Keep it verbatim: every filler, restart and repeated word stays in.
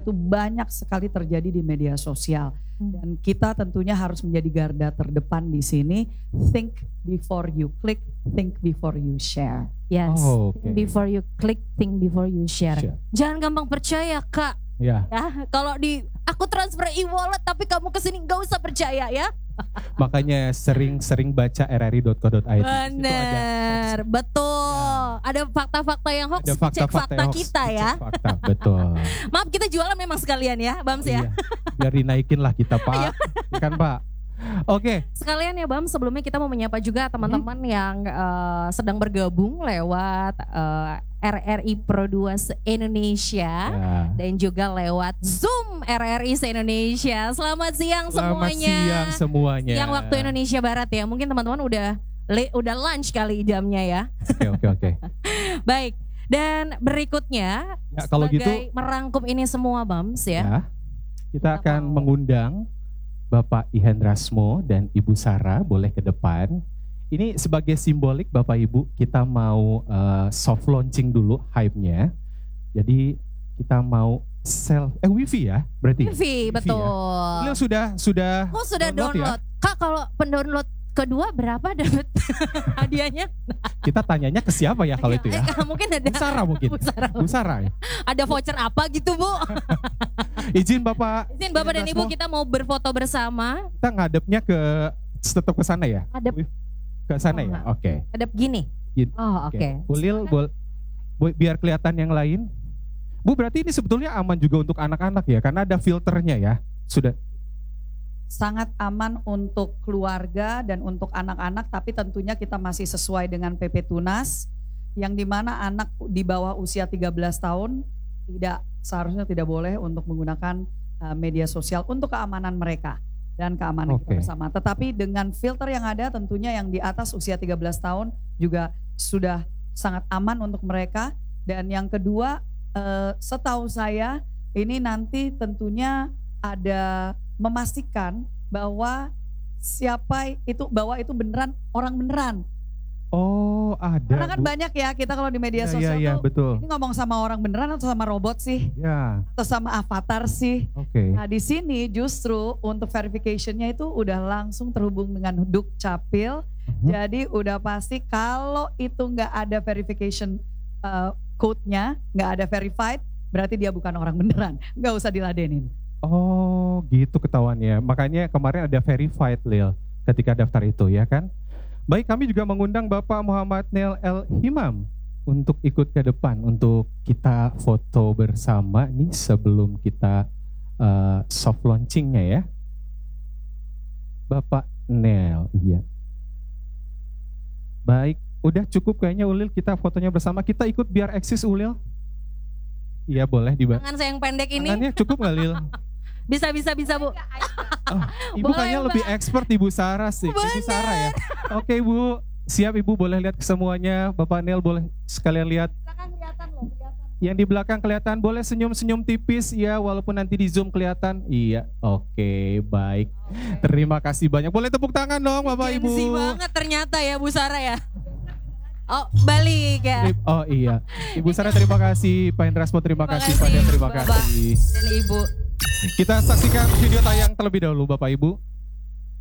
itu banyak sekali terjadi di media sosial. Dan kita tentunya harus menjadi garda terdepan di sini. Think before you click, think before you share. Yes, Oh, oke. think before you click, think before you share. Share. Jangan gampang percaya Kak. Ya, Ya, kalau di aku transfer e-wallet tapi kamu kesini nggak usah percaya ya. makanya sering-sering baca r r i dot co dot i d. Bener, betul. Ada fakta-fakta yang hoax, Ada cek fakta-fakta fakta yang hoax, kita ya. cek fakta, betul. Maaf kita jualan memang sekalian ya, Bams ya. Iya, biar dinaikin lah kita Pak, Iya. Ya kan Pak. Oke, Sekalian ya Bam, sebelumnya kita mau menyapa juga teman-teman yang eh, sedang bergabung lewat eh, R R I Pro dua se-Indonesia. ya. Dan juga lewat Zoom R R I se-Indonesia. Selamat siang Selamat semuanya. siang semuanya. Siang waktu Indonesia Barat ya. Mungkin teman-teman udah le- udah lunch kali jamnya ya. Oke oke oke. Baik. Dan berikutnya Ya, kalau sebagai gitu- merangkum ini semua Bams ya. Ya, kita akan mau. mengundang Bapak Ihendrasmo dan Ibu Sarah boleh ke depan. Ini sebagai simbolik Bapak Ibu, kita mau eh, soft launching dulu hype-nya. Jadi kita mau self eh wifi ya berarti. Wifi, betul. Ya. Beliau sudah sudah Oh sudah download download. ya? Kak kalau pendownload kedua berapa dapat hadiahnya? Kita tanyanya ke siapa ya kalau itu ya? Eh, mungkin ada Bu Sarah mungkin. Bu Sarah. Bu Sarah ya. Ada voucher apa gitu Bu? Izin Bapak. Izin Bapak dan Ibu Ihendrasmo, kita mau berfoto bersama. kita ngadepnya ke tetap ke sana ya? Adep, Ke sana Oh, ya? enggak. Oke. adep gini. Gini. Oh oke. Ulil bol, bo- biar kelihatan yang lain. Bu berarti ini sebetulnya aman juga untuk anak-anak ya karena ada filternya ya. Sudah. Sangat aman untuk keluarga dan untuk anak-anak, tapi tentunya kita masih sesuai dengan P P Tunas yang dimana anak di bawah usia tiga belas tahun tidak seharusnya tidak boleh untuk menggunakan uh, media sosial untuk keamanan mereka dan keamanan Oke. kita bersama. Tetapi dengan filter yang ada tentunya yang di atas usia tiga belas tahun juga sudah sangat aman untuk mereka. Dan yang kedua, uh, setahu saya ini nanti tentunya ada memastikan bahwa siapa itu bahwa itu beneran orang beneran. Oh ada. Karena kan Bu. banyak ya kita kalau di media Ya, sosial ya, ya, tuh betul. ini ngomong sama orang beneran atau sama robot sih Ya, atau sama avatar sih. oke. Nah di sini justru untuk verificationnya itu udah langsung terhubung dengan Dukcapil. Mhm. Jadi udah pasti kalau itu nggak ada verification uh, code-nya, nggak ada verified, berarti dia bukan orang beneran. Nggak usah diladenin. Oh gitu ketahuannya. Makanya kemarin ada verified Lil ketika daftar itu ya kan. Baik, kami juga mengundang Bapak Muhammad Nel El Himam untuk ikut ke depan untuk kita foto bersama nih sebelum kita uh, soft launchingnya ya. Bapak Nel, iya. Baik, udah cukup kayaknya Ulil kita fotonya bersama. Kita ikut biar eksis Ulil. Iya boleh dibantu. Tangan saya yang pendek ini Tangannya cukup nggak Lil? bisa bisa bisa Bu. Oh, Ibu Boleh, kayaknya Mbak. lebih expert Ibu Sarah sih. Ibu Sarah ya. Oke Ibu, siap Ibu boleh lihat ke semuanya. Bapak Nel boleh sekalian lihat. Yang di belakang kelihatan, boleh senyum-senyum tipis ya walaupun nanti di zoom kelihatan. Iya, oke baik. Terima kasih banyak. Boleh tepuk tangan dong Bapak Ibu. Gengsi banget ternyata ya Bu Sarah ya. Oh balik ya. Oh iya. Ibu Sarah terima kasih. Pak Hendrasmo terima, Terima kasih. kasih, Pak Del terima Bapak kasih. Dan Ibu. Kita saksikan video tayang terlebih dahulu Bapak Ibu.